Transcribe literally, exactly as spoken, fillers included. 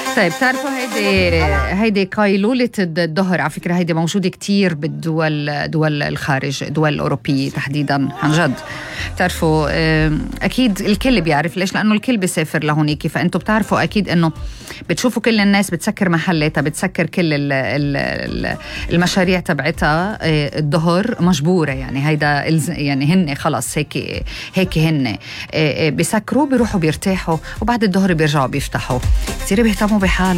طيب بتعرفوا هيدي هيدي قيلولة الظهر، على فكرة هيدي موجودة كتير بالدول دول الخارج، دول الأوروبية تحديدا عن جد. بتعرفوا أكيد الكل بيعرف ليش، لأنه الكل بيسافر لهونيك، فأنتوا بتعرفوا أكيد أنه بتشوفوا كل الناس بتسكر محلاتها، بتسكر كل ال ال المشاريع تبعتها الظهر مجبورة. يعني هيدا يعني هن خلص هيك هيك هن بيسكروا بيروحوا بيرتاحوا، وبعد الظهر بيرجعوا بيفتحوا. كتير بيهتموا بحالهم.